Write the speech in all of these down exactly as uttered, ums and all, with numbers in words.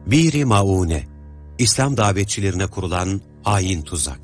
Bir-i Maune, İslam davetçilerine kurulan hain tuzak.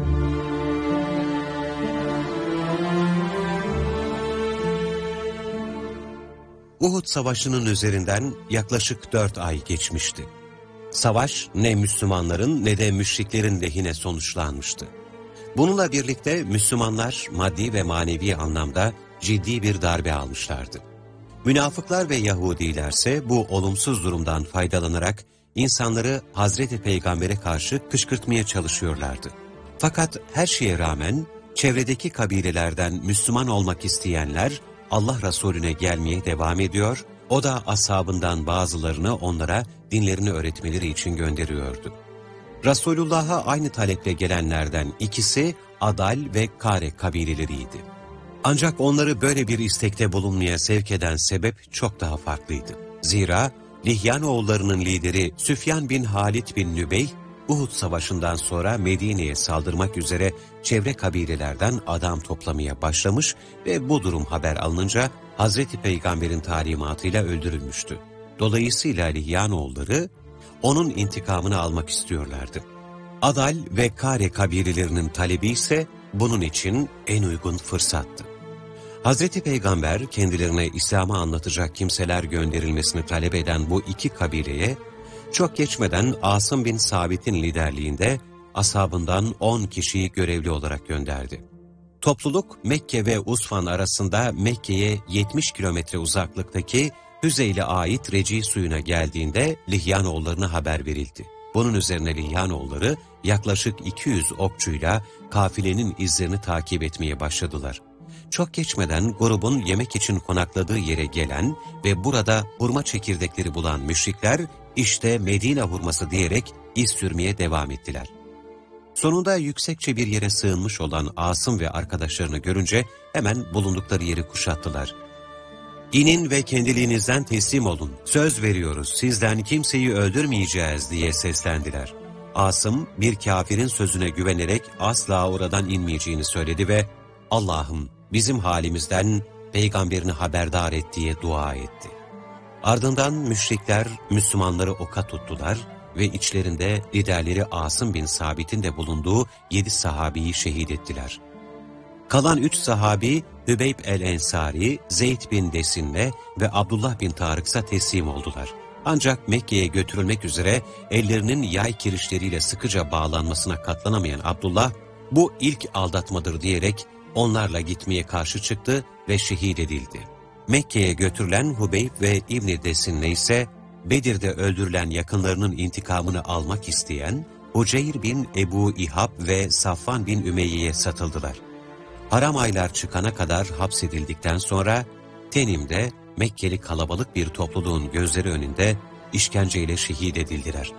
Uhud Savaşı'nın üzerinden yaklaşık dört ay geçmişti. Savaş ne Müslümanların ne de müşriklerin lehine sonuçlanmıştı. Bununla birlikte Müslümanlar maddi ve manevi anlamda ciddi bir darbe almışlardı. Münafıklar ve Yahudilerse bu olumsuz durumdan faydalanarak insanları Hazreti Peygamber'e karşı kışkırtmaya çalışıyorlardı. Fakat her şeye rağmen çevredeki kabilelerden Müslüman olmak isteyenler Allah Resulüne gelmeye devam ediyor, o da ashabından bazılarını onlara dinlerini öğretmeleri için gönderiyordu. Resulullah'a aynı taleple gelenlerden ikisi Adal ve Kare kabileleriydi. Ancak onları böyle bir istekte bulunmaya sevk eden sebep çok daha farklıydı. Zira Lihyanoğullarının lideri Süfyan bin Halid bin Nübeyh, Uhud Savaşı'ndan sonra Medine'ye saldırmak üzere çevre kabilelerden adam toplamaya başlamış ve bu durum haber alınınca Hazreti Peygamber'in talimatıyla öldürülmüştü. Dolayısıyla Lihyanoğulları onun intikamını almak istiyorlardı. Adal ve Kare kabilelerinin talebi ise bunun için en uygun fırsattı. Hazreti Peygamber kendilerine İslam'ı anlatacak kimseler gönderilmesini talep eden bu iki kabileye, çok geçmeden Asım bin Sabit'in liderliğinde ashabından on kişiyi görevli olarak gönderdi. Topluluk Mekke ve Usfan arasında Mekke'ye yetmiş kilometre uzaklıktaki Hüzeyl'e ait Reci suyuna geldiğinde Lihyanoğullarına haber verildi. Bunun üzerine Lihyanoğulları yaklaşık iki yüz okçuyla kafilenin izlerini takip etmeye başladılar. Çok geçmeden grubun yemek için konakladığı yere gelen ve burada hurma çekirdekleri bulan müşrikler işte Medine hurması diyerek iz sürmeye devam ettiler. Sonunda yüksekçe bir yere sığınmış olan Asım ve arkadaşlarını görünce hemen bulundukları yeri kuşattılar. İnin ve kendiliğinizden teslim olun, söz veriyoruz sizden kimseyi öldürmeyeceğiz diye seslendiler. Asım bir kafirin sözüne güvenerek asla oradan inmeyeceğini söyledi ve Allah'ım bizim halimizden peygamberini haberdar et diye dua etti. Ardından müşrikler Müslümanları oka tuttular ve içlerinde liderleri Asım bin Sabit'in de bulunduğu yedi sahabiyi şehit ettiler. Kalan üç sahabi Hübeyb el-Ensari, Zeyd bin Desinne ve Abdullah bin Tarık'sa teslim oldular. Ancak Mekke'ye götürülmek üzere ellerinin yay kirişleriyle sıkıca bağlanmasına katlanamayan Abdullah, bu ilk aldatmadır diyerek onlarla gitmeye karşı çıktı ve şehit edildi. Mekke'ye götürülen Hübeyb ve İbn Desinne ise Bedir'de öldürülen yakınlarının intikamını almak isteyen Huceyr bin Ebu İhab ve Safvan bin Ümeyye'ye satıldılar. Haram aylar çıkana kadar hapsedildikten sonra Tenim'de Mekkeli kalabalık bir topluluğun gözleri önünde işkenceyle şehit edildiler.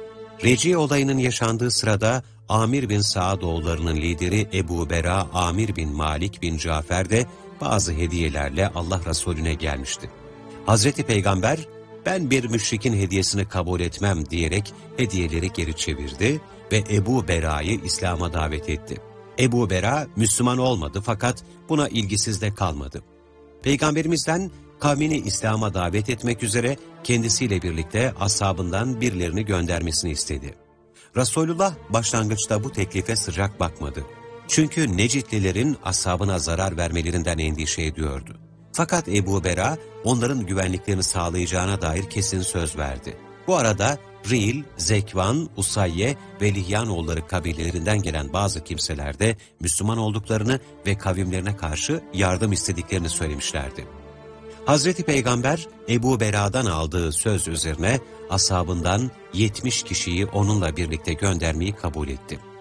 Reci olayının yaşandığı sırada Amir bin Sa'doğullarının lideri Ebu Bera, Amir bin Malik bin Cafer de bazı hediyelerle Allah Resulüne gelmişti. Hazreti Peygamber, ben bir müşrikin hediyesini kabul etmem diyerek hediyeleri geri çevirdi ve Ebu Bera'yı İslam'a davet etti. Ebu Bera Müslüman olmadı fakat buna ilgisiz de kalmadı. Peygamberimizden kavmini İslam'a davet etmek üzere kendisiyle birlikte ashabından birilerini göndermesini istedi. Resulullah başlangıçta bu teklife sıcak bakmadı. Çünkü Necitlilerin ashabına zarar vermelerinden endişe ediyordu. Fakat Ebu Bera onların güvenliklerini sağlayacağına dair kesin söz verdi. Bu arada Ril, Zekvan, Usayye ve Lihyanoğulları kabilelerinden gelen bazı kimseler de Müslüman olduklarını ve kavimlerine karşı yardım istediklerini söylemişlerdi. Hazreti Peygamber Ebu Bera'dan aldığı söz üzerine ashabından yetmiş kişiyi onunla birlikte göndermeyi kabul etti.